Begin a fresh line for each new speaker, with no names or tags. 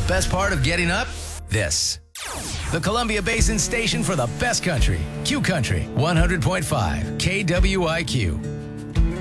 best part of getting up? This. The Columbia Basin station for the best country. Q Country 100.5 KWIQ.